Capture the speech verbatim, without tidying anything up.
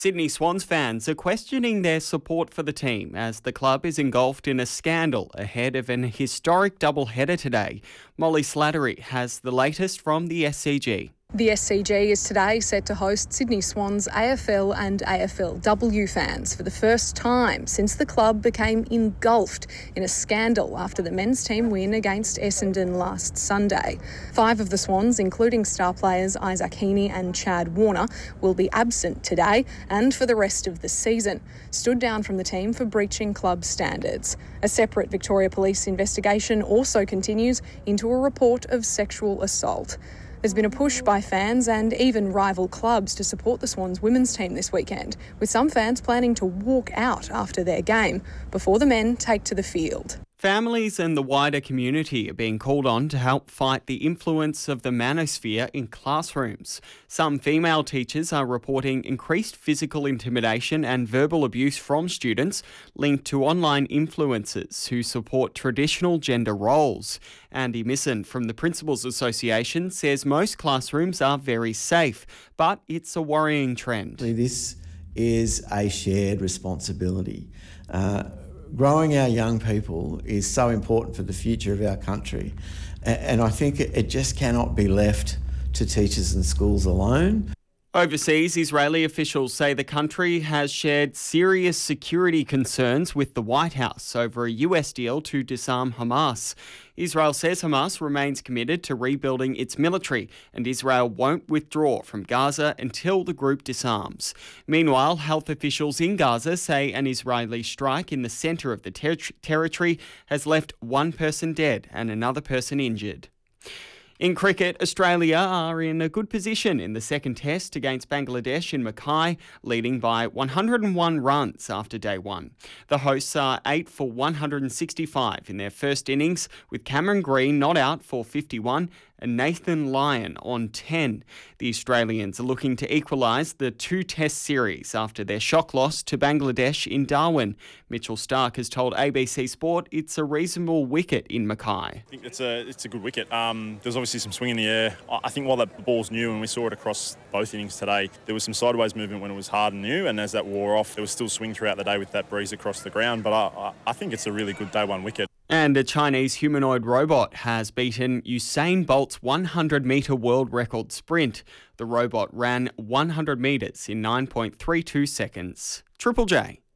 Sydney Swans fans are questioning their support for the team as the club is engulfed in a scandal ahead of an historic doubleheader today. Molly Slattery has the latest from the S C G. The S C G is today set to host Sydney Swans A F L and A F L W fans for the first time since the club became engulfed in a scandal after the men's team win against Essendon last Sunday. Five of the Swans, including star players Isaac Heaney and Chad Warner, will be absent today and for the rest of the season, stood down from the team for breaching club standards. A separate Victoria Police investigation also continues into a report of sexual assault. There's been a push by fans and even rival clubs to support the Swans women's team this weekend, with some fans planning to walk out after their game before the men take to the field. Families and the wider community are being called on to help fight the influence of the manosphere in classrooms. Some female teachers are reporting increased physical intimidation and verbal abuse from students linked to online influencers who support traditional gender roles. Andy Misson from the Principals Association says most classrooms are very safe, but it's a worrying trend. This is a shared responsibility. Uh, Growing our young people is so important for the future of our country, and I think it just cannot be left to teachers and schools alone. Overseas, Israeli officials say the country has shared serious security concerns with the White House over a U S deal to disarm Hamas. Israel says Hamas remains committed to rebuilding its military, and Israel won't withdraw from Gaza until the group disarms. Meanwhile, health officials in Gaza say an Israeli strike in the centre of the ter- territory has left one person dead and another person injured. In cricket, Australia are in a good position in the second test against Bangladesh in Mackay, leading by one hundred one runs after day one. The hosts are eight for one hundred sixty-five in their first innings, with Cameron Green not out for fifty-one and Nathan Lyon on ten. The Australians are looking to equalise the two-test series after their shock loss to Bangladesh in Darwin. Mitchell Stark has told A B C Sport it's a reasonable wicket in Mackay. I think it's a it's a good wicket. Um, there's obviously some swing in the air. I think while that ball's new, and we saw it across both innings today, there was some sideways movement when it was hard and new, and as that wore off, there was still swing throughout the day with that breeze across the ground. But I, I think it's a really good day one wicket. And a Chinese humanoid robot has beaten Usain Bolt's one hundred metre world record sprint. The robot ran one hundred metres in nine point three two seconds. Triple J.